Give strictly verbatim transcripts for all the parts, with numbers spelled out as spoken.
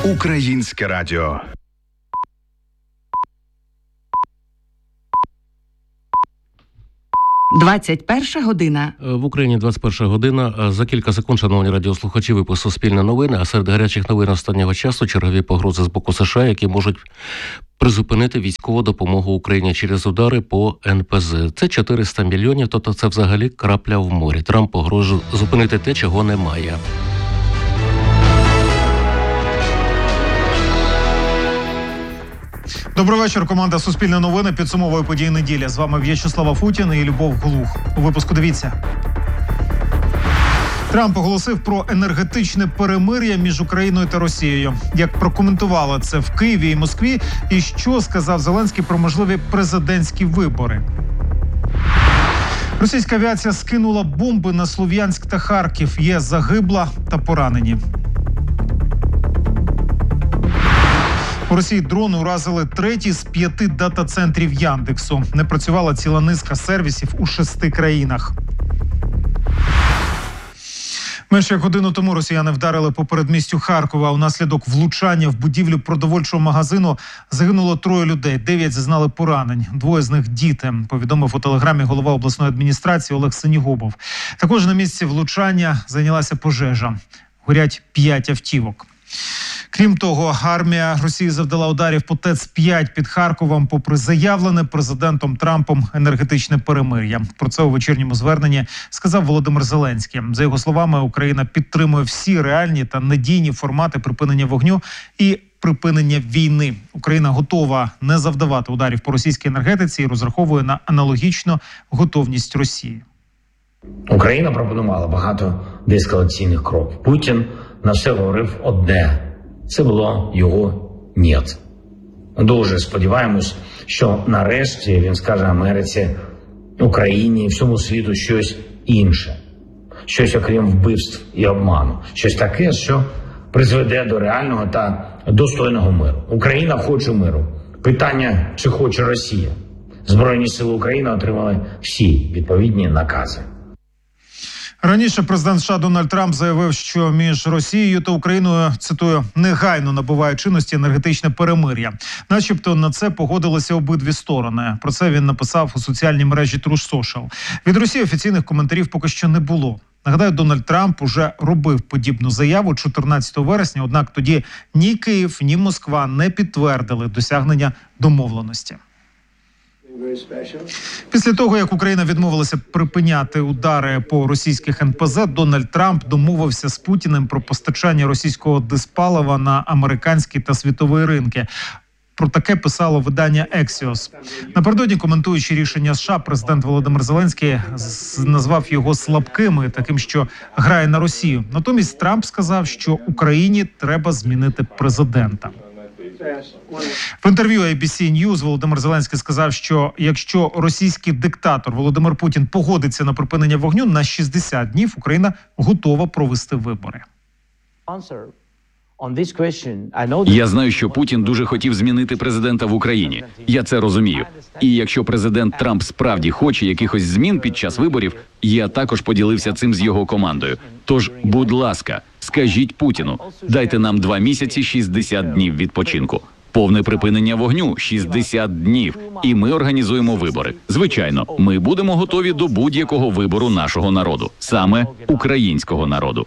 Українське радіо. двадцять перша година. В Україні двадцять перша година. За кілька секунд, шановні радіослухачі, випуск «Суспільне новини», а серед гарячих новин останнього часу чергові погрози з боку США, які можуть призупинити військову допомогу Україні через удари по ен пе зет. Це чотириста мільйонів, тобто це взагалі крапля в морі. Трамп погрожує зупинити те, чого немає. Добрий вечір. Команда «Суспільне новини» підсумовує події неділі. З вами В'ячеслав Афутін і Любов Глух. У випуску дивіться. Трамп оголосив про енергетичне перемир'я між Україною та Росією. Як прокоментували це в Києві і Москві, і що сказав Зеленський про можливі президентські вибори. Російська авіація скинула бомби на Слов'янськ та Харків. Є загибла та поранені. У Росії дрони уразили третій з п'яти дата-центрів Яндексу. Не працювала ціла низка сервісів у шести країнах. Менше як годину тому росіяни вдарили по передмістю Харкова. Унаслідок влучання в будівлю продовольчого магазину загинуло троє людей. Дев'ять зазнали поранень. Двоє з них – діти, повідомив у телеграмі голова обласної адміністрації Олег Синігубов. Також на місці влучання зайнялася пожежа. Горять п'ять автівок. Крім того, армія Росії завдала ударів по ТЕЦ п'ять під Харковом, попри заявлене президентом Трампом енергетичне перемир'я. Про це у вечірньому зверненні сказав Володимир Зеленський. За його словами, Україна підтримує всі реальні та надійні формати припинення вогню і припинення війни. Україна готова не завдавати ударів по російській енергетиці і розраховує на аналогічну готовність Росії. Україна пропонувала багато деескалаційних кроків. Путін на все говорив одне. Це було його «нєт». Дуже сподіваємось, що нарешті він скаже Америці, Україні і всьому світу щось інше. Щось окрім вбивств і обману. Щось таке, що призведе до реального та достойного миру. Україна хоче миру. Питання, чи хоче Росія. Збройні сили України отримали всі відповідні накази. Раніше президент США Дональд Трамп заявив, що між Росією та Україною, цитую, негайно набуває чинності енергетичне перемир'я. Начебто на це погодилися обидві сторони. Про це він написав у соціальній мережі Truth Social. Від Росії офіційних коментарів поки що не було. Нагадаю, Дональд Трамп уже робив подібну заяву чотирнадцятого вересня, однак тоді ні Київ, ні Москва не підтвердили досягнення домовленості. Після того, як Україна відмовилася припиняти удари по російських ен пе зет, Дональд Трамп домовився з Путіним про постачання російського диспалива на американські та світові ринки. Про таке писало видання Axios. Напередодні, коментуючи рішення США, президент Володимир Зеленський назвав його слабким і таким, що грає на Росію. Натомість Трамп сказав, що Україні треба змінити президента. В інтерв'ю ей бі сі News Володимир Зеленський сказав, що якщо російський диктатор Володимир Путін погодиться на припинення вогню на шістдесят днів, Україна готова провести вибори. Я знаю, що Путін дуже хотів змінити президента в Україні. Я це розумію. І якщо президент Трамп справді хоче якихось змін під час виборів, я також поділився цим з його командою. Тож, будь ласка, скажіть Путіну, дайте нам два місяці шістдесят днів відпочинку. Повне припинення вогню – шістдесят днів. І ми організуємо вибори. Звичайно, ми будемо готові до будь-якого вибору нашого народу. Саме українського народу.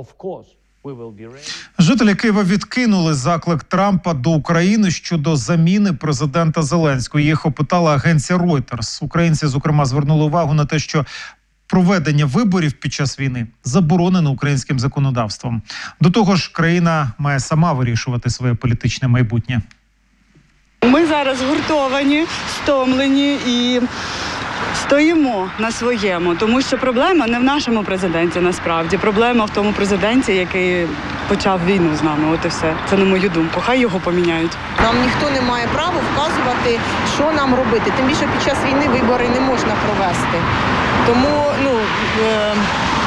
Жителі Києва відкинули заклик Трампа до України щодо заміни президента Зеленського. Їх опитала агенція Reuters. Українці, зокрема, звернули увагу на те, що проведення виборів під час війни заборонено українським законодавством. До того ж, країна має сама вирішувати своє політичне майбутнє. Ми зараз згуртовані, стомлені і стоїмо на своєму, тому що проблема не в нашому президенті, насправді. Проблема в тому президенті, який почав війну з нами, от і все. Це на мою думку. Хай його поміняють. Нам ніхто не має права вказувати, що нам робити. Тим більше під час війни вибори не можна провести. Тому, ну, е-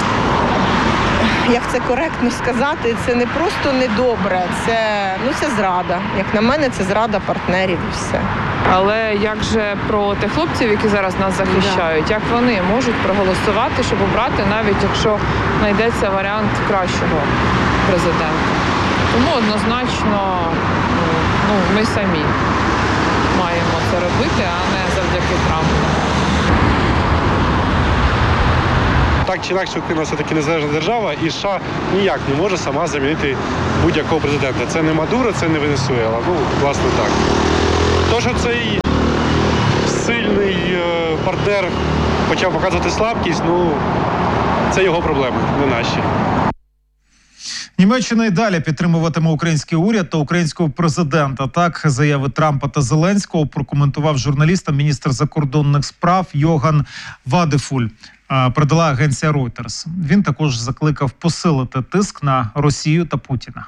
як це коректно сказати, це не просто недобре, це, ну, це зрада. Як на мене, це зрада партнерів і все. Але як же про тих хлопців, які зараз нас захищають, да. Як вони можуть проголосувати, щоб обрати, навіть якщо знайдеться варіант кращого президента? Тому однозначно ну, ми самі маємо це робити, а не завдяки Трампу. Так чи інакше, Україна все-таки незалежна держава, і США ніяк не може сама замінити будь-якого президента. Це не Мадуро, це не Венесуела. Ну, власне, так. То, що цей сильний партнер почав показувати слабкість, ну, це його проблеми, не наші. Німеччина й далі підтримуватиме український уряд та українського президента. Так, заяви Трампа та Зеленського прокоментував журналістам міністр закордонних справ Йоган Вадефуль. Передала агенція Reuters. Він також закликав посилити тиск на Росію та Путіна.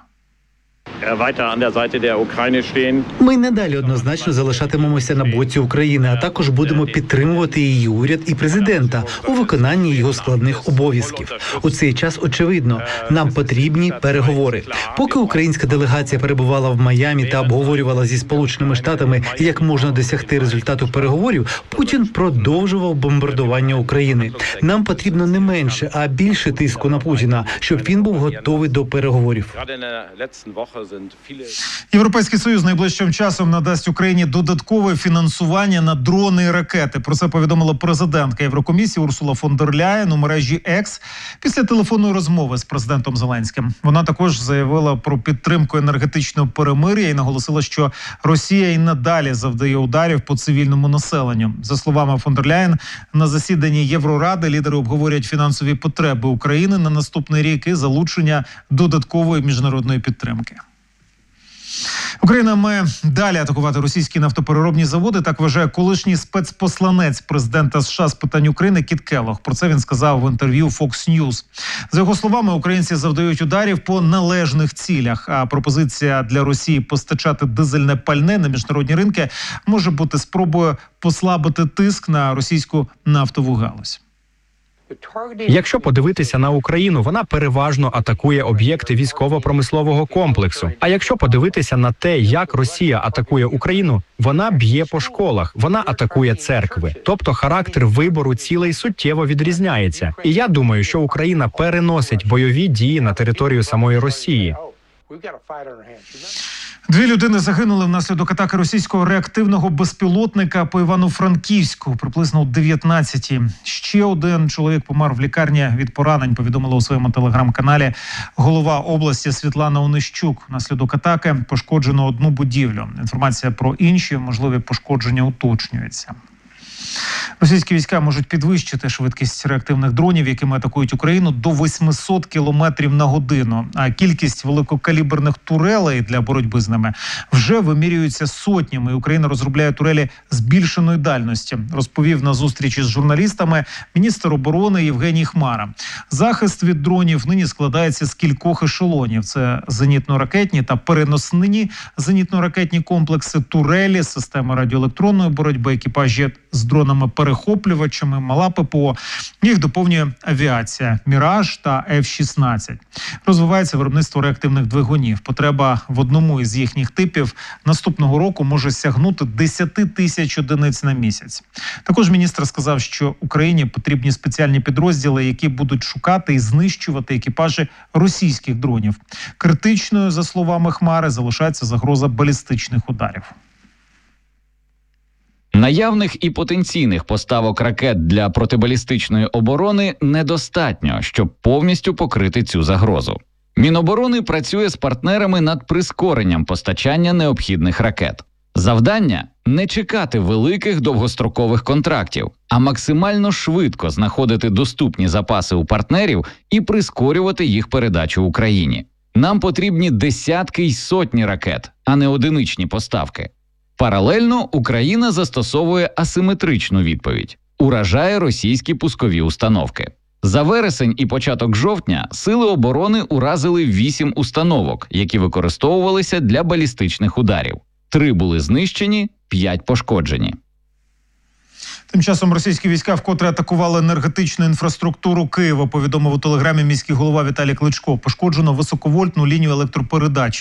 Ми надалі однозначно залишатимемося на боці України, а також будемо підтримувати її уряд і президента у виконанні його складних обов'язків. У цей час, очевидно, нам потрібні переговори. Поки українська делегація перебувала в Майамі та обговорювала зі Сполученими Штатами, як можна досягти результату переговорів, Путін продовжував бомбардування України. Нам потрібно не менше, а більше тиску на Путіна, щоб він був готовий до переговорів. Європейський Союз найближчим часом надасть Україні додаткове фінансування на дрони і ракети. Про це повідомила президентка Єврокомісії Урсула фон дер Ляєн у мережі X після телефонної розмови з президентом Зеленським. Вона також заявила про підтримку енергетичного перемир'я і наголосила, що Росія і надалі завдає ударів по цивільному населенню. За словами фон дер Ляєн, на засіданні Євроради лідери обговорять фінансові потреби України на наступний рік і залучення додаткової міжнародної підтримки. Україна має далі атакувати російські нафтопереробні заводи, так вважає колишній спецпосланець президента США з питань України Кіт Келлог. Про це він сказав в інтерв'ю Fox News. За його словами, українці завдають ударів по належних цілях, а пропозиція для Росії постачати дизельне пальне на міжнародні ринки може бути спробою послабити тиск на російську нафтову галузь. Якщо подивитися на Україну, вона переважно атакує об'єкти військово-промислового комплексу. А якщо подивитися на те, як Росія атакує Україну, вона б'є по школах, вона атакує церкви. Тобто характер вибору цілей суттєво відрізняється. І я думаю, що Україна переносить бойові дії на територію самої Росії. Дві людини загинули внаслідок атаки російського реактивного безпілотника по Івано-Франківську приблизно о дев'ятнадцятій. Ще один чоловік помер в лікарні від поранень, повідомила у своєму телеграм-каналі голова області Світлана Онищук. Внаслідок атаки пошкоджено одну будівлю. Інформація про інші можливі пошкодження уточнюється. Російські війська можуть підвищити швидкість реактивних дронів, якими атакують Україну, до вісімсот кілометрів на годину. А кількість великокаліберних турелей для боротьби з ними вже вимірюється сотнями. І Україна розробляє турелі збільшеної дальності, розповів на зустрічі з журналістами міністр оборони Євгеній Хмара. Захист від дронів нині складається з кількох ешелонів. Це зенітно-ракетні та переносні зенітно-ракетні комплекси, турелі, системи радіоелектронної боротьби, екіпажі з дронами-перехоплювачами, мала ППО. Їх доповнює авіація «Міраж» та еф шістнадцять. Розвивається виробництво реактивних двигунів. Потреба в одному із їхніх типів наступного року може сягнути десять тисяч одиниць на місяць. Також міністр сказав, що Україні потрібні спеціальні підрозділи, які будуть шукати і знищувати екіпажі російських дронів. Критичною, за словами Хмари, залишається загроза балістичних ударів. Наявних і потенційних поставок ракет для протибалістичної оборони недостатньо, щоб повністю покрити цю загрозу. Міноборони працює з партнерами над прискоренням постачання необхідних ракет. Завдання – не чекати великих довгострокових контрактів, а максимально швидко знаходити доступні запаси у партнерів і прискорювати їх передачу Україні. Нам потрібні десятки й сотні ракет, а не одиничні поставки. Паралельно Україна застосовує асиметричну відповідь – уражає російські пускові установки. За вересень і початок жовтня Сили оборони уразили вісім установок, які використовувалися для балістичних ударів. Три були знищені, п'ять пошкоджені. Тим часом російські війська вкотре атакували енергетичну інфраструктуру Києва, повідомив у телеграмі міський голова Віталій Кличко. Пошкоджено високовольтну лінію електропередачі.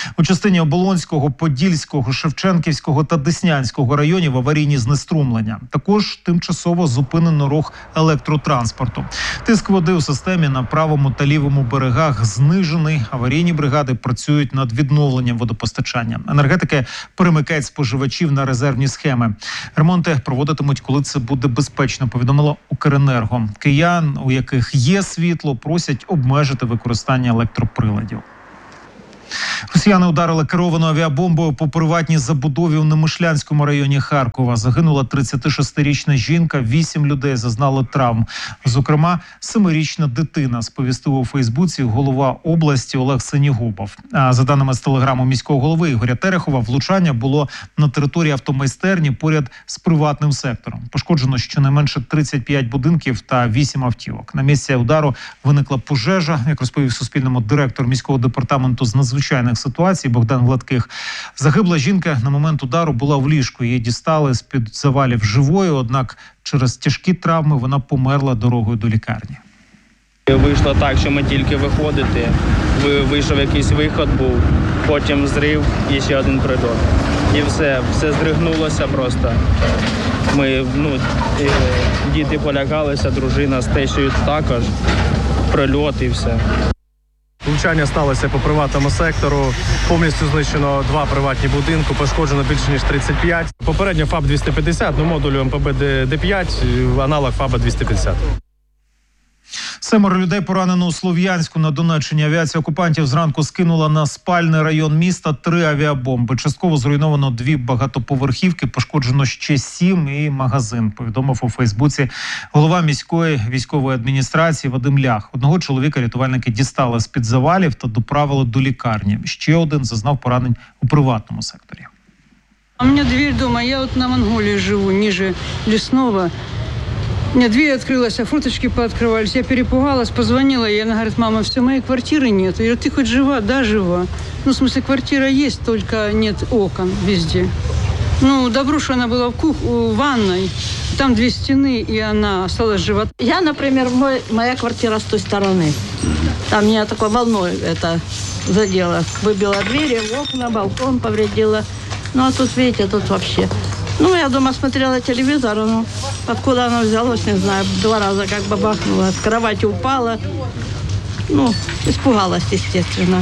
У частині Оболонського, Подільського, Шевченківського та Деснянського районів аварійні знеструмлення. Також тимчасово зупинено рух електротранспорту. Тиск води у системі на правому та лівому берегах знижений. Аварійні бригади працюють над відновленням водопостачання. Енергетики перемикають споживачів на резервні схеми. Ремонти проводитимуть, коли це буде безпечно, повідомило Укренерго. Киян, у яких є світло, просять обмежити використання електроприладів. Росіяни ударили керованою авіабомбою по приватній забудові у Немишлянському районі Харкова. Загинула тридцятишестирічна жінка, вісім людей зазнали травм. Зокрема, семирічна дитина, сповістив у Фейсбуці голова області Олег Синігубов. А за даними з телеграму міського голови Ігоря Терехова, влучання було на території автомайстерні поряд з приватним сектором. Пошкоджено щонайменше тридцять п'ять будинків та вісім автівок. На місці удару виникла пожежа, як розповів Суспільному директор міського департаменту з надзвичайних ситуацій Богдан Гладких. Загибла жінка на момент удару була в ліжку. Її дістали з-під завалів живою, однак через тяжкі травми вона померла дорогою до лікарні. Вийшло так, що ми тільки виходити, вийшов якийсь виход був, потім зрив і ще один прильот. І все, все здригнулося просто. Ми, ну, діти полягалися, дружина з тещою також, прильот і все. Влучання сталося по приватному сектору. Повністю знищено два приватні будинки, пошкоджено більше ніж тридцять п'ять. Попередньо ФАБ двісті п'ятдесят, ну модулю ем пе бе Д п'ять, аналог ФАБа двісті п'ятдесят. Семеро людей поранено у Слов'янську на Донеччині. Авіація окупантів зранку скинула на спальний район міста три авіабомби. Частково зруйновано дві багатоповерхівки, пошкоджено ще сім і магазин, повідомив у Фейсбуці голова міської військової адміністрації Вадим Лях. Одного чоловіка рятувальники дістали з-під завалів та доправили до лікарні. Ще один зазнав поранень у приватному секторі. У мене двір вдома, я от на Монголії живу, ниже Лесного. У меня дверь открылась, а форточки пооткрывались. Я перепугалась, позвонила, и она говорит: мама, все, моей квартиры нет. Я говорю: ты хоть жива? Да, жива. Ну, в смысле, квартира есть, только нет окон везде. Ну, добро, что она была в кух... в ванной. Там две стены, и она осталась жива. Я, например, мой, моя квартира с той стороны. Там меня такой волной это задело. Выбила двери, окна, балкон повредила. Ну, а тут, видите, тут вообще... Ну, я дома смотрела телевизор, ну, откуда оно взялось, не знаю, два раза как бы бахнуло, с кровати упала, ну, испугалась, естественно.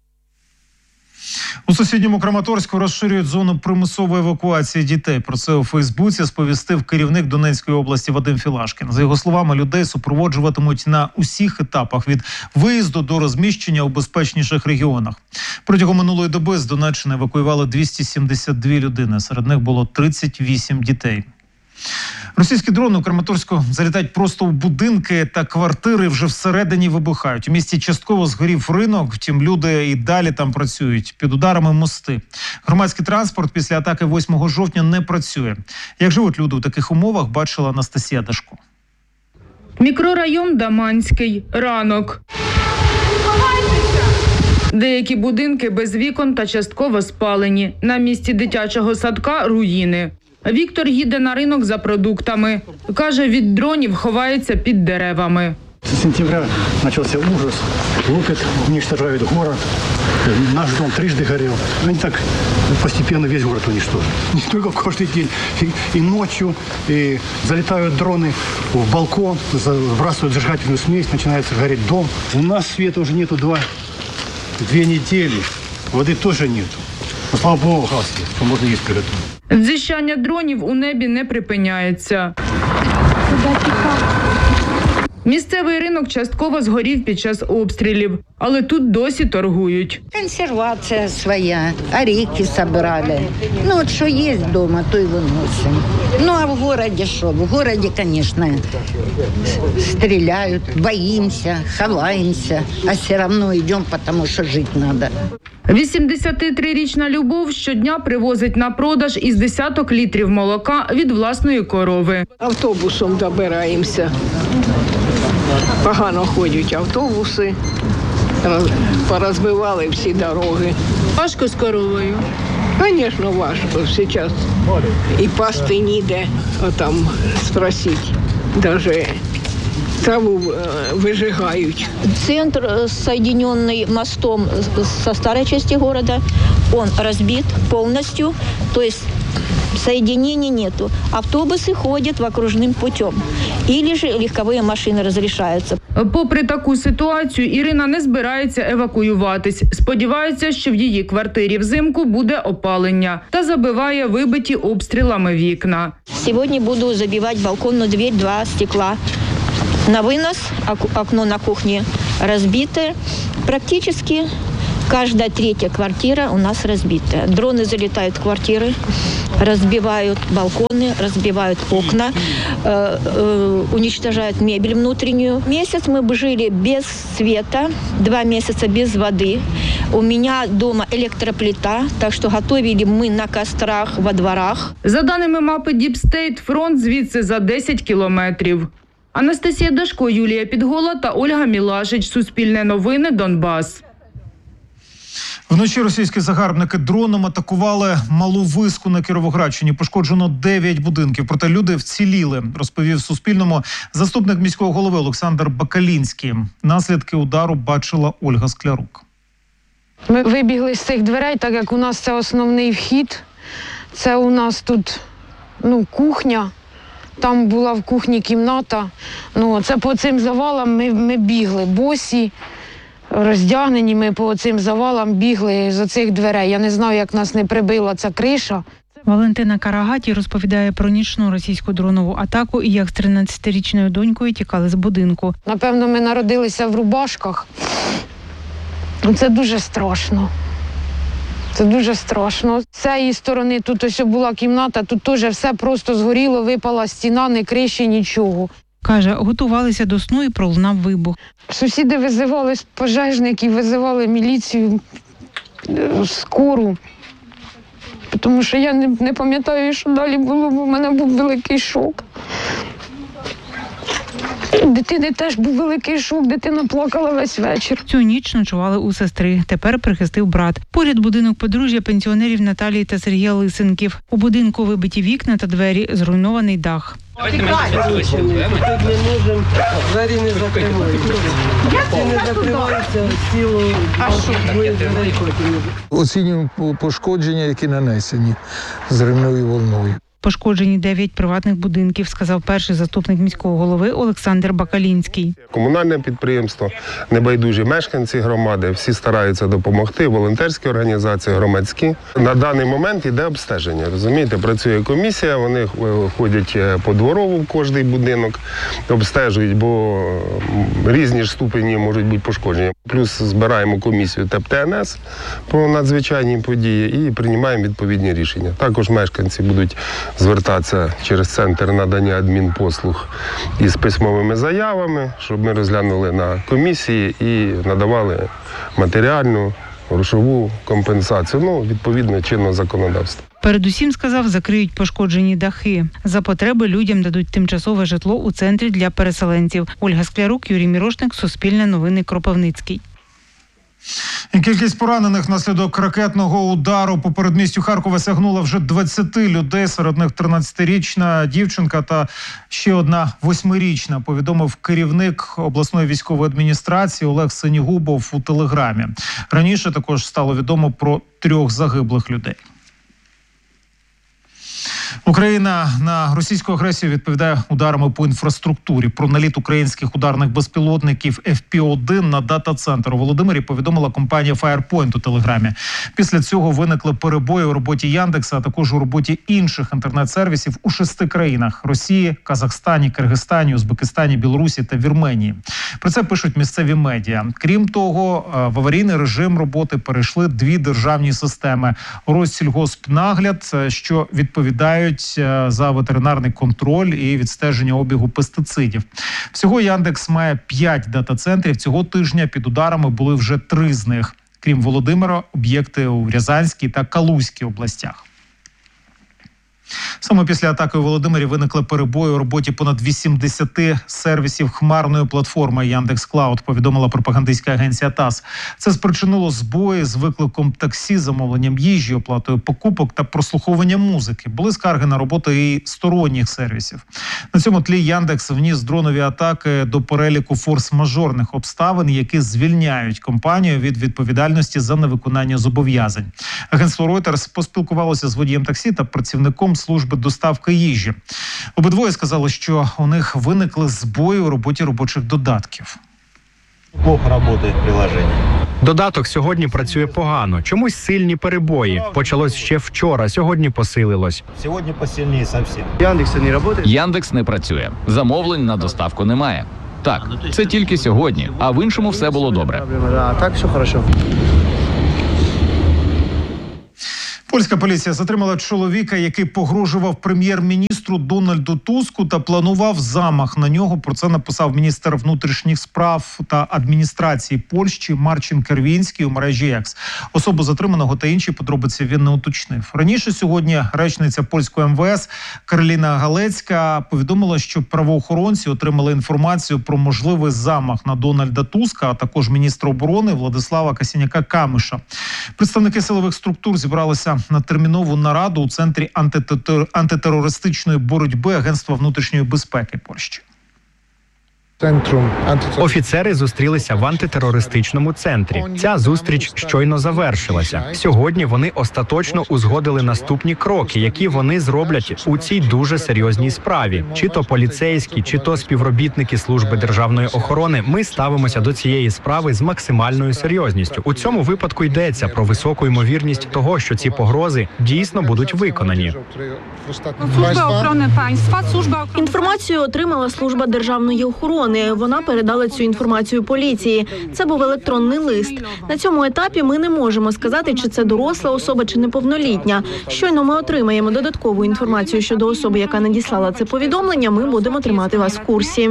У сусідньому Краматорську розширюють зону примусової евакуації дітей. Про це у Фейсбуці сповістив керівник Донецької області Вадим Філашкін. За його словами, людей супроводжуватимуть на усіх етапах – від виїзду до розміщення у безпечніших регіонах. Протягом минулої доби з Донеччини евакуювали двісті сімдесят дві людини. Серед них було тридцять вісім дітей. Російські дрони у Краматорську залітають просто у будинки та квартири, вже всередині вибухають. У місті частково згорів ринок, втім люди і далі там працюють. Під ударами мости. Громадський транспорт після атаки восьмого жовтня не працює. Як живуть люди у таких умовах, бачила Анастасія Дашко. Мікрорайон Даманський. Ранок. Деякі будинки без вікон та частково спалені. На місці дитячого садка – руїни. Віктор їде на ринок за продуктами. Каже, від дронів ховається під деревами. С сентября начался ужас. Лупят, уничтожают город. Наш дом трижды горел. Они так постепенно весь город уничтожили. Не только каждый день. И, и ночью и залетают дроны в балкон, сбрасывают зажигательную смесь, начинается гореть дом. У нас света уже нету два, две недели. Воды тоже нету. Но, слава богу, газ есть, что можно есть приготовить. Дзищання дронів у небі не припиняється. Місцевий ринок частково згорів під час обстрілів, але тут досі торгують. Консервація своя, орехи собирали. Ну, от що є вдома, то й виносимо. Ну, а в городі що? В городі, звісно, стріляють, боїмося, ховаємося, а все одно йдемо, тому що жити треба. вісімдесятитрирічна Любов щодня привозить на продаж із десяток літрів молока від власної корови. Автобусом добираємося. Погано ходять автобуси, порозбивали всі дороги. Важко з коровою? Звісно, важко. Зараз і пасти ніде, там спросити, навіть Траву е, вижигають. Центр, э, соединенный мостом с- со старой части города, он разбит полностью, то есть соединений нету. Автобусы ходят в окружным путем. Или же легковые машины разрешаются. Попри таку ситуацію, Ірина не збирається евакуюватись. Сподівається, що в її квартирі взимку буде опалення. Та забиває вибиті обстрілами вікна. Сегодня буду забивать балконную дверь, два стекла. На вынос, ок- окно на кухне разбитое. Практически каждая третья квартира у нас разбитая. Дроны залетают в квартиры, разбивают балконы, разбивают окна, э, э, уничтожают мебель внутреннюю. Месяц мы бы жили без света, два месяца без воды. У меня дома электроплита, так что готовили мы на кострах, во дворах. За даними мапи Діпстейт, фронт звідси за десять кілометрів. Анастасія Дашко, Юлія Підгола та Ольга Мілашич. Суспільне новини, Донбас. Вночі російські загарбники дроном атакували Малу Виску на Кіровоградщині. Пошкоджено дев'ять будинків, проте люди вціліли, розповів Суспільному заступник міського голови Олександр Бакалінський. Наслідки удару бачила Ольга Склярук. Ми вибігли з цих дверей, так як у нас це основний вхід. Це у нас тут ну, кухня. Там була в кухні кімната. Ну, це по цим завалам ми, ми бігли босі, роздягнені. Ми по цим завалам бігли з оцих дверей. Я не знаю, як нас не прибила ця криша. Валентина Карагаті розповідає про нічну російську дронову атаку і як з тринадцятирічною донькою тікали з будинку. Напевно, ми народилися в рубашках. Це дуже страшно. Це дуже страшно. З цієї сторони тут ось була кімната, тут теж все просто згоріло, випала стіна, не криші, нічого. Каже, готувалися до сну і пролунав вибух. Сусіди визивали пожежників, визивали міліцію, скору. Тому що я не, не пам'ятаю, що далі було, бо в мене був великий шок. У дитини теж був великий шок, дитина плакала весь вечір. Цю ніч ночували у сестри, тепер прихистив брат. Поряд будинок подружжя пенсіонерів Наталії та Сергія Лисенків. У будинку вибиті вікна та двері, зруйнований дах. Двері не закриваються. Не закриваються сілу. Оцінюємо пошкодження, які нанесені зривною волною. Пошкоджені дев'ять приватних будинків, сказав перший заступник міського голови Олександр Бакалінський. Комунальне підприємство, небайдужі мешканці громади, всі стараються допомогти, волонтерські організації, громадські. На даний момент йде обстеження, розумієте, працює комісія, вони ходять по дворову в кожний будинок, обстежують, бо різні ж ступені можуть бути пошкоджені. Плюс збираємо комісію ТЕП-ТНС про надзвичайні події і приймаємо відповідні рішення. Також мешканці будуть звертатися через центр надання адмінпослуг із письмовими заявами, щоб ми розглянули на комісії і надавали матеріальну, грошову компенсацію, ну, відповідно чинного законодавства. Передусім, сказав, закриють пошкоджені дахи. За потреби людям дадуть тимчасове житло у центрі для переселенців. Ольга Склярук, Юрій Мірошник, Суспільне новини, Кропивницький. І кількість поранених внаслідок ракетного удару по передмістю Харкова сягнула вже двадцять людей, серед них тринадцятирічна дівчинка та ще одна восьмирічна, повідомив керівник обласної військової адміністрації Олег Синігубов у Телеграмі. Раніше також стало відомо про трьох загиблих людей. Україна на російську агресію відповідає ударами по інфраструктурі. Про наліт українських ударних безпілотників еф пі один на дата-центр у Володимирі повідомила компанія Firepoint у Телеграмі. Після цього виникли перебої у роботі Яндекса, а також у роботі інших інтернет-сервісів у шести країнах – Росії, Казахстані, Киргизстані, Узбекистані, Білорусі та Вірменії. Про це пишуть місцеві медіа. Крім того, в аварійний режим роботи перейшли дві державні системи – Россільгоспнагляд, що відповідають за ветеринарний контроль і відстеження обігу пестицидів. Всього Яндекс має п'ять дата-центрів. Цього тижня під ударами були вже три з них. Крім Володимира, об'єкти у Рязанській та Калузькій областях. Саме після атаки у Володимирі виникли перебої у роботі понад вісімдесяти сервісів хмарної платформи Яндекс.Клауд, повідомила пропагандистська агенція ТАСС. Це спричинило збої з викликом таксі, замовленням їжі, оплатою покупок та прослуховуванням музики. Були скарги на роботу і сторонніх сервісів. На цьому тлі Яндекс вніс дронові атаки до переліку форс-мажорних обставин, які звільняють компанію від відповідальності за невиконання зобов'язань. Агентство Reuters поспілкувалося з водієм таксі та працівником служби доставки їжі. Обидвоє сказали, що у них виникли збої у роботі робочих додатків. Плохо працює приложення. Додаток сьогодні працює погано. Чомусь сильні перебої. Почалось ще вчора, сьогодні посилилось. Сьогодні посильніше зовсім. Яндекс не працює? Яндекс не працює. Замовлень на доставку немає. Так, це тільки сьогодні, а в іншому все було добре. А так все хорошо. Польська поліція затримала чоловіка, який погрожував прем'єр-міністру Дональду Туску та планував замах на нього. Про це написав міністр внутрішніх справ та адміністрації Польщі Марчин Кервінський у мережі Екс. Особу затриманого та інші подробиці він не уточнив. Раніше сьогодні речниця польського ем ве ес Кароліна Галецька повідомила, що правоохоронці отримали інформацію про можливий замах на Дональда Туска, а також міністра оборони Владислава Касіняка-Камиша. Представники силових структур зібралися на термінову нараду у Центрі антитер... антитерористичної боротьби Агентства внутрішньої безпеки Польщі. Офіцери зустрілися в антитерористичному центрі. Ця зустріч щойно завершилася. Сьогодні вони остаточно узгодили наступні кроки, які вони зроблять у цій дуже серйозній справі. Чи то поліцейські, чи то співробітники служби державної охорони. Ми ставимося до цієї справи з максимальною серйозністю. У цьому випадку йдеться про високу ймовірність того, що ці погрози дійсно будуть виконані. Служба охорони państwa, служба інформацію отримала служба державної охорони. Вона передала цю інформацію поліції. Це був електронний лист. На цьому етапі ми не можемо сказати, чи це доросла особа, чи неповнолітня. Щойно ми отримаємо додаткову інформацію щодо особи, яка надіслала це повідомлення, ми будемо тримати вас в курсі.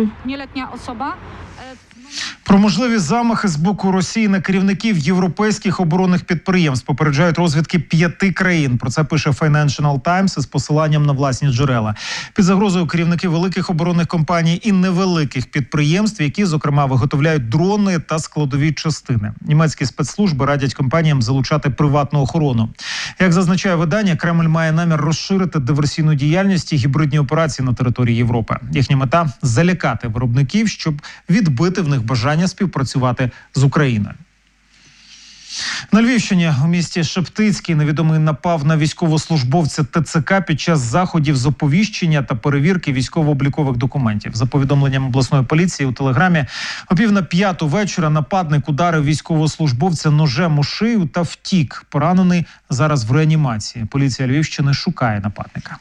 Про можливі замахи з боку Росії на керівників європейських оборонних підприємств попереджають розвідки п'яти країн. Про це пише Financial Times із посиланням на власні джерела. Під загрозою керівники великих оборонних компаній і невеликих підприємств, які, зокрема, виготовляють дрони та складові частини. Німецькі спецслужби радять компаніям залучати приватну охорону. Як зазначає видання, Кремль має намір розширити диверсійну діяльність і гібридні операції на території Європи. Їхня мета – залякати виробників, щоб відбити в них бажання співпрацювати з Україною. На Львівщині у місті Шептицький невідомий напав на військовослужбовця Те Це Ка під час заходів з оповіщення та перевірки військово-облікових документів. За повідомленням обласної поліції у Телеграмі, о пів на п'яту вечора нападник ударив військовослужбовця ножем у шию та втік. Поранений зараз в реанімації. Поліція Львівщини шукає нападника.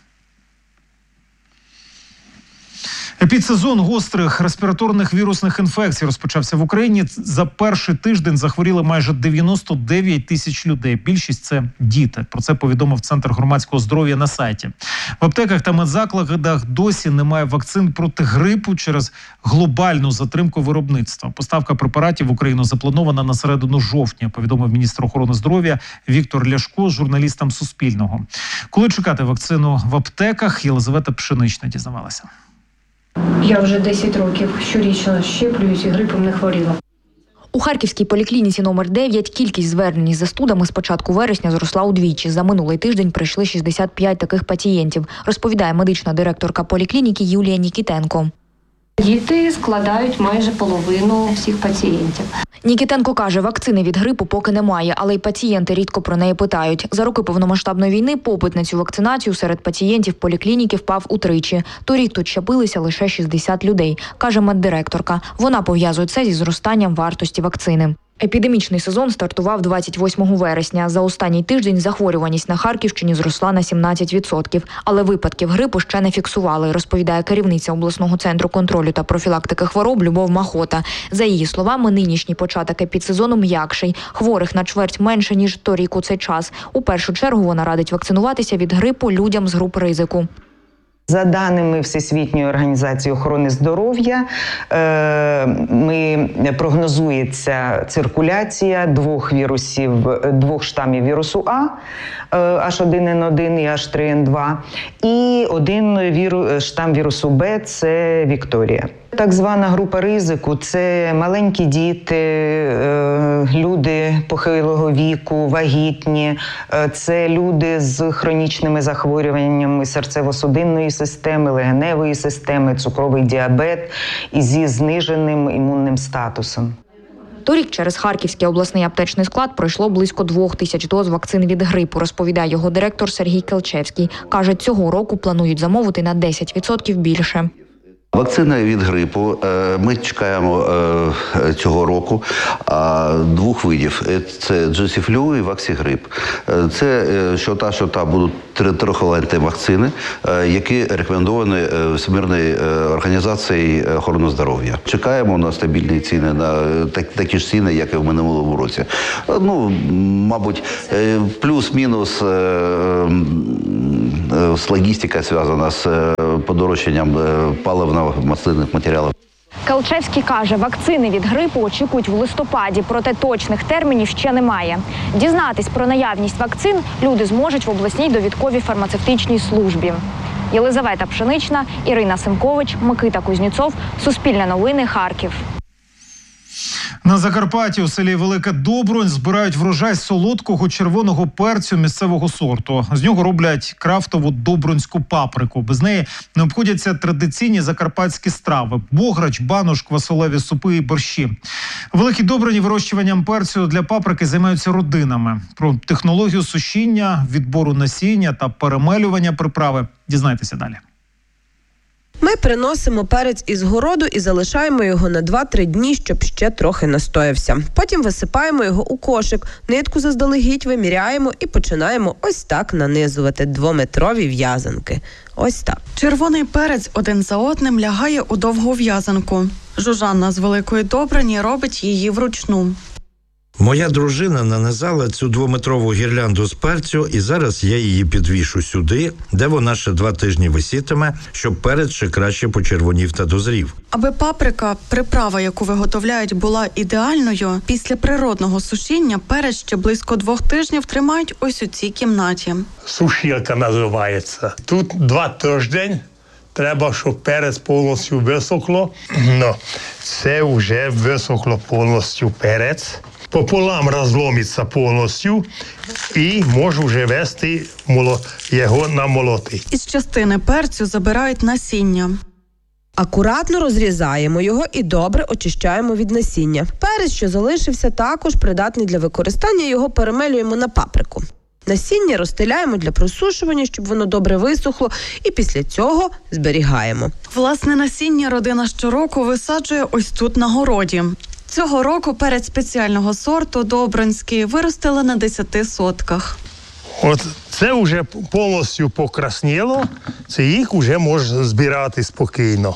Епідсезон гострих респіраторних вірусних інфекцій розпочався в Україні. За перший тиждень захворіли майже дев'яносто дев'ять тисяч людей. Більшість – це діти. Про це повідомив Центр громадського здоров'я на сайті. В аптеках та медзакладах досі немає вакцин проти грипу через глобальну затримку виробництва. Поставка препаратів в Україну запланована на середину жовтня, повідомив міністр охорони здоров'я Віктор Ляшко журналістам Суспільного. Коли чекати вакцину в аптеках, Єлизавета Пшенична дізнавалася. Я вже десять років щорічно щеплююсь і грипом не хворіла. У Харківській поліклініці номер дев'ять кількість звернень із застудами з початку вересня зросла удвічі. За минулий тиждень прийшли шістдесят п'ять таких пацієнтів, розповідає медична директорка поліклініки Юлія Нікітенко. Діти складають майже половину всіх пацієнтів. Нікітенко каже, вакцини від грипу поки немає, але й пацієнти рідко про неї питають. За роки повномасштабної війни попит на цю вакцинацію серед пацієнтів поліклініки впав утричі. Торік тут щепилися лише шістдесят людей, каже меддиректорка. Вона пов'язує це зі зростанням вартості вакцини. Епідемічний сезон стартував двадцять восьмого вересня. За останній тиждень захворюваність на Харківщині зросла на сімнадцять відсотків. Але випадків грипу ще не фіксували, розповідає керівниця обласного центру контролю та профілактики хвороб Любов Махота. За її словами, нинішній початок епідсезону м'якший. Хворих на чверть менше, ніж торік у цей час. У першу чергу вона радить вакцинуватися від грипу людям з груп ризику. За даними Всесвітньої організації охорони здоров'я, ми прогнозується циркуляція двох вірусів, двох штамів вірусу А, аш один ен один і аш три ен два, і один віру, штам вірусу Б – це Вікторія. Так звана група ризику – це маленькі діти, люди похилого віку, вагітні, це люди з хронічними захворюваннями серцево-судинної системи, легеневої системи, цукровий діабет і зі зниженим імунним статусом. Торік через Харківський обласний аптечний склад пройшло близько двох тисяч доз вакцин від грипу, розповідає його директор Сергій Келчевський. Каже, цього року планують замовити на десять відсотків більше. Вакцина від грипу ми чекаємо цього року двох видів. Це Джесіфлю і Ваксігрип. Це що та, що та будуть трьохвалентні вакцини, які рекомендовані Всемирною організацією охорони здоров'я. Чекаємо на стабільні ціни, на такі ж ціни, як і в минулому році. Ну, мабуть, плюс-мінус логістика зв'язана з подорожчанням паливно-мастильних матеріалів. Келчевський каже, вакцини від грипу очікують в листопаді, проте точних термінів ще немає. Дізнатись про наявність вакцин люди зможуть в обласній довідковій фармацевтичній службі. Єлизавета Пшенична, Ірина Симкович, Микита Кузнєцов, Суспільне новини, Харків. На Закарпатті у селі Велика Добронь збирають врожай солодкого червоного перцю місцевого сорту. З нього роблять крафтову добронську паприку. Без неї не обходяться традиційні закарпатські страви – бограч, банош, квасолеві супи і борщі. У Великій Доброні вирощуванням перцю для паприки займаються родинами. Про технологію сушіння, відбору насіння та перемелювання приправи дізнайтеся далі. Ми приносимо перець із городу і залишаємо його на два-три дні, щоб ще трохи настоявся. Потім висипаємо його у кошик, нитку заздалегідь виміряємо і починаємо ось так нанизувати двометрові в'язанки. Ось так. Червоний перець один за одним лягає у довгу в'язанку. Жужанна з Великої Доброні робить її вручну. Моя дружина нанизала цю двометрову гірлянду з перцю, і зараз я її підвішу сюди, де вона ще два тижні висітиме, щоб перець ще краще почервонів та дозрів. Аби паприка, приправа, яку виготовляють, була ідеальною, після природного сушіння перець ще близько двох тижнів тримають ось у цій кімнаті. Сушілка називається. Тут два тижні. Треба, щоб перець повністю висохло. Ну, це вже висохло повністю перець. Пополам розломиться повністю і можу вже вести його на молоти. Із частини перцю забирають насіння. Акуратно розрізаємо його і добре очищаємо від насіння. Перець, що залишився, також придатний для використання, його перемелюємо на паприку. Насіння розстеляємо для просушування, щоб воно добре висохло, і після цього зберігаємо. Власне насіння родина щороку висаджує ось тут на городі. Цього року перець спеціального сорту добронський виростили на десяти сотках. От це вже повністю покрасніло, це їх вже можна збирати спокійно.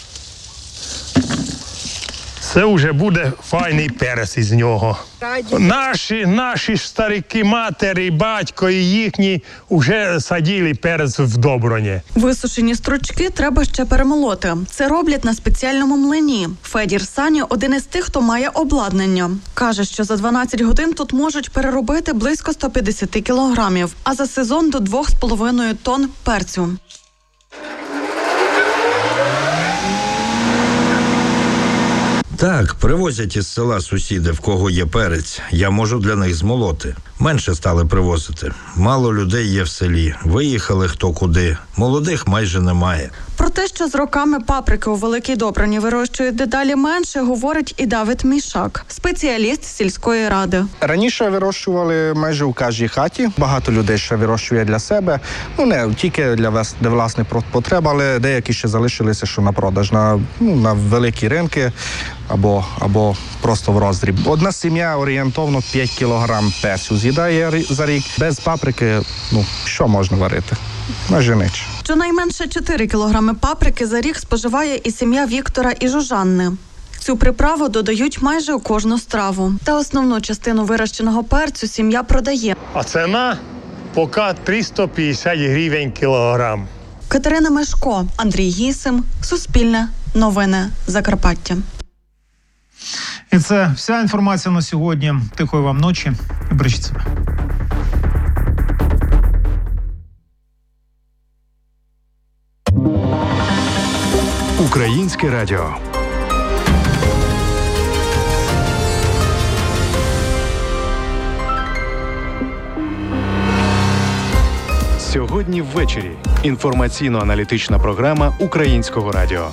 Це вже буде файний перець із нього. Наші, наші старики, матері, батько і їхні вже садили перець в Доброні. Висушені стручки треба ще перемолоти. Це роблять на спеціальному млині. Федір Саня – один із тих, хто має обладнання. Каже, що за дванадцять годин тут можуть переробити близько ста п'ятдесяти кілограмів, а за сезон до двох з половиною тонн перцю. Так, привозять із села сусіди, в кого є перець. Я можу для них змолоти. Менше стали привозити. Мало людей є в селі. Виїхали хто куди. Молодих майже немає. Про те, що з роками паприки у Великій Доброні вирощують дедалі менше, говорить і Давид Мішак, спеціаліст сільської ради. Раніше вирощували майже у кожній хаті. Багато людей ще вирощує для себе. Ну, не тільки для, для власних потреб, але деякі ще залишилися, що на продаж, на, ну, на великі ринки або, або просто в роздріб. Одна сім'я орієнтовно п'ять кілограм перцю з'їдає за рік. Без паприки, ну, що можна варити? Майже ніч. Щонайменше чотири кілограми паприки за рік споживає і сім'я Віктора і Жужанни. Цю приправу додають майже у кожну страву. Та основну частину вирощеного перцю сім'я продає. А ціна поки триста п'ятдесят гривень кілограм. Катерина Мешко, Андрій Гісим, Суспільне, Новини Закарпаття. І це вся інформація на сьогодні. Тихої вам ночі і бережіть себе. Українське радіо. Сьогодні ввечері. Інформаційно-аналітична програма Українського радіо.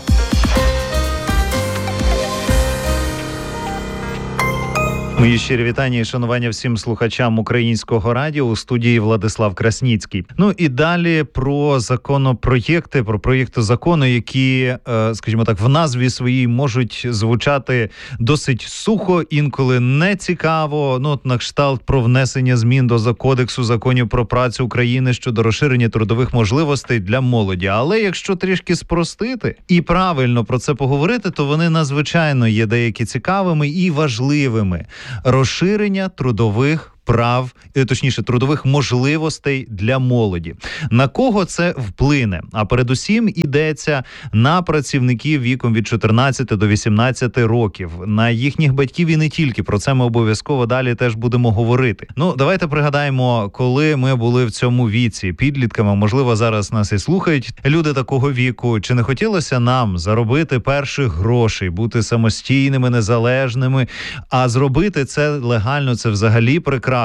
Мої щирі вітання і шанування всім слухачам Українського радіо, у студії Владислав Красніцький. Ну і далі про законопроєкти, про проєкти закону, які, скажімо так, в назві своїй можуть звучати досить сухо, інколи не цікаво. Ну, от на кшталт про внесення змін до Кодексу законів про працю України щодо розширення трудових можливостей для молоді. Але якщо трішки спростити і правильно про це поговорити, то вони надзвичайно є деякі цікавими і важливими. Розширення трудових прав, точніше, трудових можливостей для молоді. На кого це вплине? А передусім йдеться на працівників віком від чотирнадцяти до вісімнадцяти років, на їхніх батьків і не тільки. Про це ми обов'язково далі теж будемо говорити. Ну, давайте пригадаємо, коли ми були в цьому віці підлітками, можливо, зараз нас і слухають люди такого віку. Чи не хотілося нам заробити перших грошей, бути самостійними, незалежними, а зробити це легально, це взагалі прекрасно.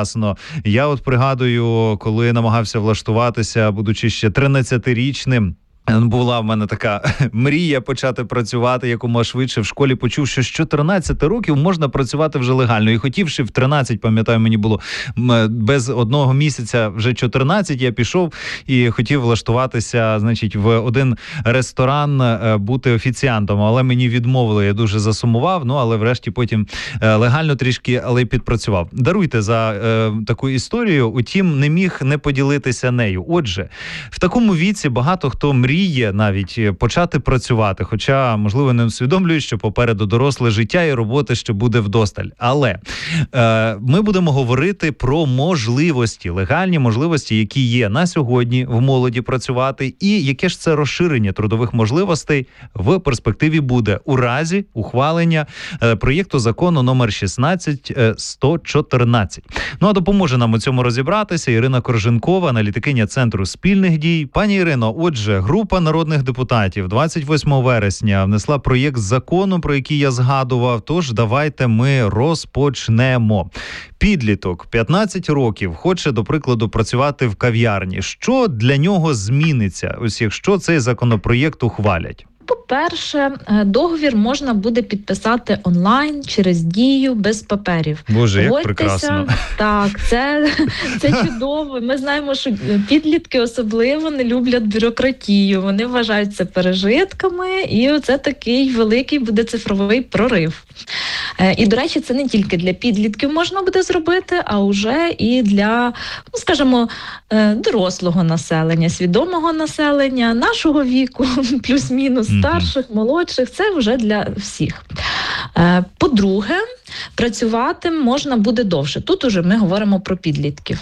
Я от пригадую, коли намагався влаштуватися, будучи ще тринадцятирічним, була в мене така мрія почати працювати якомога швидше. В школі почув, що з чотирнадцяти років можна працювати вже легально. І хотівши в тринадцять, пам'ятаю, мені було без одного місяця вже чотирнадцять, я пішов і хотів влаштуватися, значить, в один ресторан, бути офіціантом. Але мені відмовили, я дуже засумував, ну, але врешті потім легально трішки, але й підпрацював. Даруйте за е, таку історію, утім, не міг не поділитися нею. Отже, в такому віці багато хто мріє Мріє навіть почати працювати, хоча, можливо, не усвідомлює, що попереду доросле життя і роботи ще буде вдосталь. Але е, ми будемо говорити про можливості, легальні можливості, які є на сьогодні в молоді працювати, і яке ж це розширення трудових можливостей в перспективі буде у разі ухвалення е, проєкту закону номер шістнадцять сто чотирнадцять. Ну, а допоможе нам у цьому розібратися Ірина Корженкова, аналітикиня Центру спільних дій. Пані Ірино, отже, група Група народних депутатів двадцять восьмого вересня внесла проєкт закону, про який я згадував, тож давайте ми розпочнемо. Підліток, п'ятнадцять років, хоче, до прикладу, працювати в кав'ярні. Що для нього зміниться, ось якщо цей законопроєкт ухвалять? По-перше, договір можна буде підписати онлайн, через Дію, без паперів. Боже, як Готьтеся. Прекрасно. Так, це, це чудово. Ми знаємо, що підлітки особливо не люблять бюрократію. Вони вважають це пережитками, і це такий великий буде цифровий прорив. І, до речі, це не тільки для підлітків можна буде зробити, а вже і для, ну, скажімо, дорослого населення, свідомого населення, нашого віку, плюс-мінус, старших, молодших, це вже для всіх. По-друге, працювати можна буде довше. Тут уже ми говоримо про підлітків.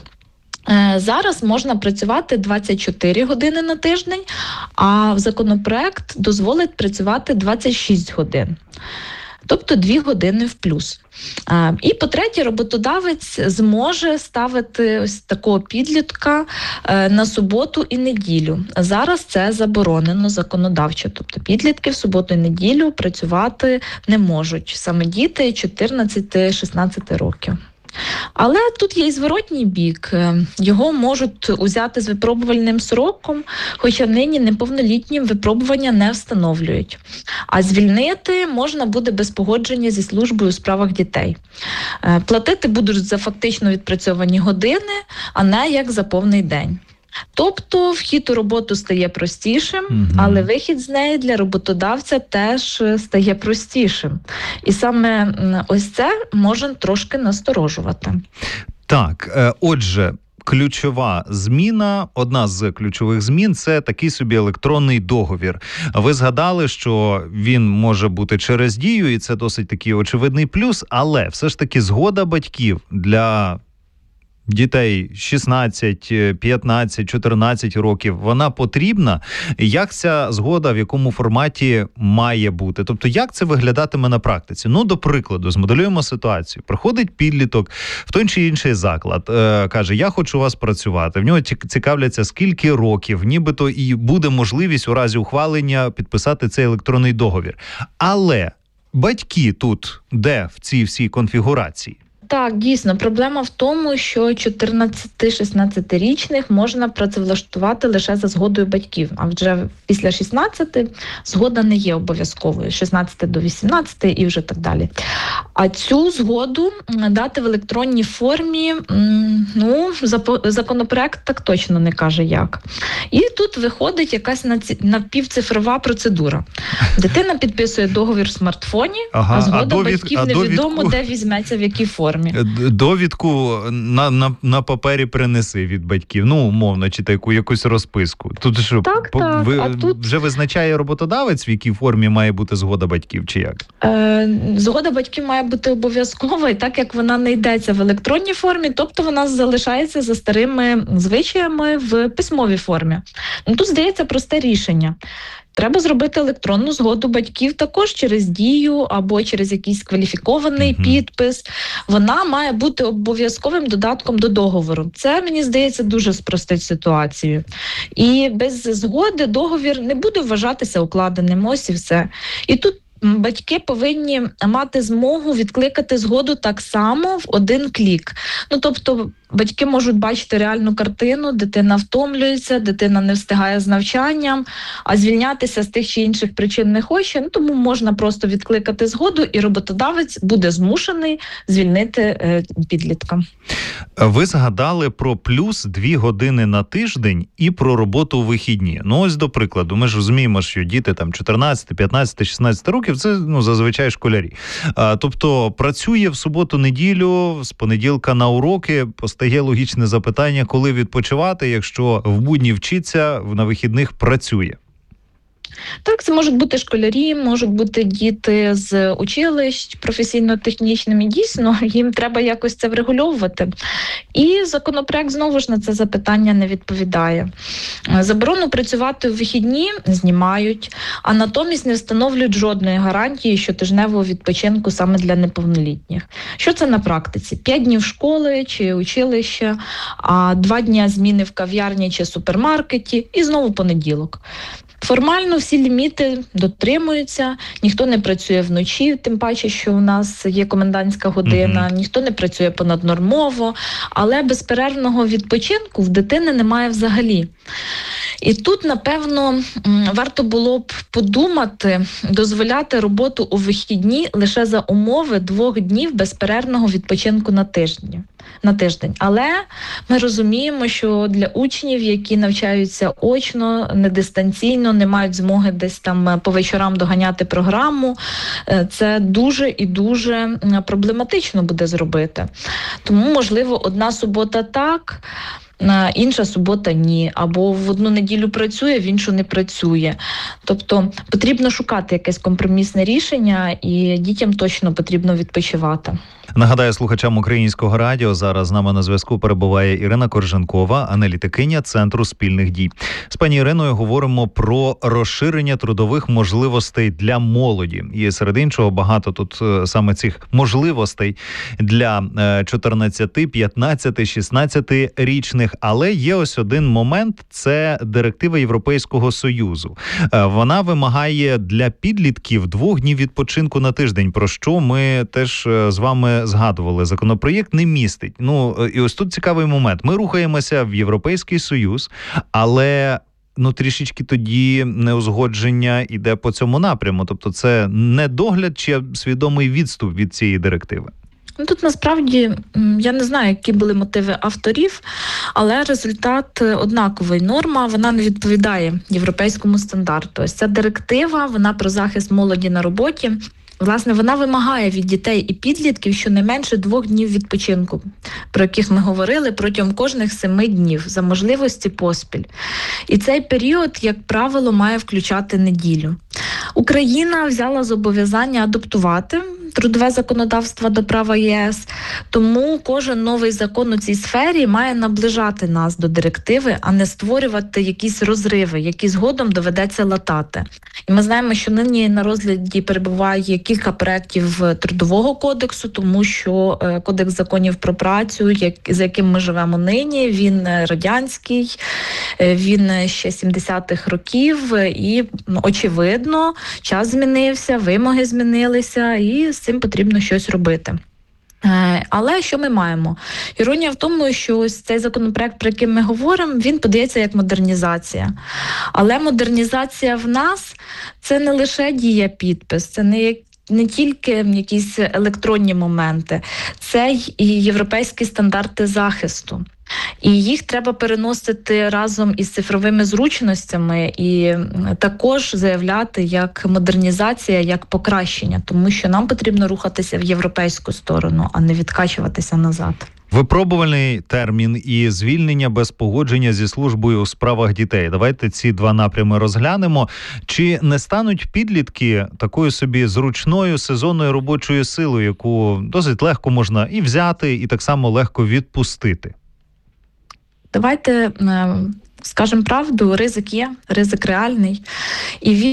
Зараз можна працювати двадцять чотири години на тиждень, а законопроект дозволить працювати двадцять шість годин. Тобто дві години в плюс. І, по-третє, роботодавець зможе ставити ось такого підлітка на суботу і неділю. Зараз це заборонено законодавчо. Тобто підлітки в суботу і неділю працювати не можуть. Саме діти чотирнадцять-шістнадцять років. Але тут є і зворотній бік. Його можуть узяти з випробувальним сроком, хоча нині неповнолітнім випробування не встановлюють. А звільнити можна буде без погодження зі службою у справах дітей. Платити будуть за фактично відпрацьовані години, а не як за повний день. Тобто вхід у роботу стає простішим, угу. але вихід з неї для роботодавця теж стає простішим. І саме ось це може трошки насторожувати. Так, отже, ключова зміна, одна з ключових змін – це такий собі електронний договір. Ви згадали, що він може бути через Дію, і це досить такий очевидний плюс, але все ж таки згода батьків для дітей шістнадцять, п'ятнадцять, чотирнадцять років, вона потрібна? Як ця згода, в якому форматі має бути? Тобто, як це виглядатиме на практиці? Ну, до прикладу, змоделюємо ситуацію. Приходить підліток в той чи інший заклад, е, каже, я хочу у вас працювати. В нього цікавляться, скільки років, нібито і буде можливість у разі ухвалення підписати цей електронний договір. Але батьки тут де в цій всій конфігурації? Так, дійсно, проблема в тому, що чотирнадцяти-шістнадцятирічних можна працевлаштувати лише за згодою батьків, а вже після шістнадцяти згода не є обов'язковою, шістнадцяти до вісімнадцяти і вже так далі. А цю згоду дати в електронній формі, ну, законопроект так точно не каже як. І тут виходить якась напівцифрова процедура. Дитина підписує договір в смартфоні, ага, а згода а довід, батьків а невідомо, довідку... де візьметься, в якій формі. Довідку на, на, на папері принеси від батьків, ну, умовно, чи таку якусь розписку. Тут що, так, по, так, ви, а тут... вже визначає роботодавець, в якій формі має бути згода батьків, чи як? Е, згода батьків має бути обов'язкова, і так як вона не йдеться в електронній формі, тобто вона залишається за старими звичаями в письмовій формі. Ну, тут, здається, просте рішення. Треба зробити електронну згоду батьків також через дію або через якийсь кваліфікований mm-hmm. підпис. Вона має бути обов'язковим додатком до договору. Це, мені здається, дуже спростить ситуацію. І без згоди договір не буде вважатися укладеним. Ось і все. І тут батьки повинні мати змогу відкликати згоду так само в один клік. Ну, тобто, батьки можуть бачити реальну картину, дитина втомлюється, дитина не встигає з навчанням, а звільнятися з тих чи інших причин не хоче, ну, тому можна просто відкликати згоду, і роботодавець буде змушений звільнити е, підлітка. Ви згадали про плюс дві години на тиждень і про роботу у вихідні. Ну, ось, до прикладу, ми ж розуміємо, що діти там чотирнадцять, п'ятнадцять, шістнадцять років, це, ну, зазвичай школярі. А, тобто, працює в суботу-неділю, з понеділка на уроки. Постає логічне запитання, коли відпочивати, якщо в будні вчиться, на вихідних працює. Так, це можуть бути школярі, можуть бути діти з училищ професійно-технічними. Дійсно, їм треба якось це врегульовувати. І законопроект знову ж на це запитання не відповідає. Заборону працювати у вихідні знімають, а натомість не встановлюють жодної гарантії щотижневого відпочинку саме для неповнолітніх. Що це на практиці? П'ять днів школи чи училища, а два дні зміни в кав'ярні чи супермаркеті і знову понеділок. Формально всі ліміти дотримуються, ніхто не працює вночі, тим паче, що у нас є комендантська година, mm-hmm. ніхто не працює понаднормово, але безперервного відпочинку в дитини немає взагалі. І тут, напевно, варто було б подумати, дозволяти роботу у вихідні лише за умови двох днів безперервного відпочинку на тиждень. На тиждень. Але ми розуміємо, що для учнів, які навчаються очно, не дистанційно, не мають змоги десь там по вечорам доганяти програму, це дуже і дуже проблематично буде зробити. Тому, можливо, одна субота так, інша субота ні. Або в одну неділю працює, в іншу не працює. Тобто потрібно шукати якесь компромісне рішення, і дітям точно потрібно відпочивати. Нагадаю слухачам Українського радіо, зараз з нами на зв'язку перебуває Ірина Корженкова, аналітикиня Центру спільних дій. З пані Іриною говоримо про розширення трудових можливостей для молоді. І серед іншого багато тут саме цих можливостей для чотирнадцяти, п'ятнадцяти, шістнадцятирічних. Але є ось один момент – це директива Європейського Союзу. Вона вимагає для підлітків двох днів відпочинку на тиждень, про що ми теж з вами згадували. Законопроєкт не містить. Ну, і ось тут цікавий момент. Ми рухаємося в Європейський Союз, але ну, трішечки тоді неузгодження йде по цьому напряму. Тобто це не догляд чи свідомий відступ від цієї директиви? Ну, тут насправді я не знаю, які були мотиви авторів, але результат однаковий. Норма, вона не відповідає європейському стандарту. Ось ця директива, вона про захист молоді на роботі. Власне, вона вимагає від дітей і підлітків щонайменше двох днів відпочинку, про яких ми говорили, протягом кожних семи днів, за можливості поспіль. І цей період, як правило, має включати неділю. Україна взяла зобов'язання адаптувати трудове законодавство до права ЄС, тому кожен новий закон у цій сфері має наближати нас до директиви, а не створювати якісь розриви, які згодом доведеться латати. І ми знаємо, що нині на розгляді перебуває кілька проєктів Трудового кодексу, тому що Кодекс законів про працю, за яким ми живемо нині, він радянський, він ще сімдесятих років, і очевидно, час змінився, вимоги змінилися, і з цим потрібно щось робити. Але що ми маємо? Іронія в тому, що ось цей законопроект, про який ми говоримо, він подається як модернізація. Але модернізація в нас – це не лише дія-підпис, це не не тільки якісь електронні моменти, це і європейські стандарти захисту. І їх треба переносити разом із цифровими зручностями і також заявляти як модернізація, як покращення, тому що нам потрібно рухатися в європейську сторону, а не відкачуватися назад. Випробувальний термін і звільнення без погодження зі службою у справах дітей. Давайте ці два напрями розглянемо. Чи не стануть підлітки такою собі зручною сезонною робочою силою, яку досить легко можна і взяти, і так само легко відпустити? Давайте скажемо правду, ризик є, ризик реальний. І він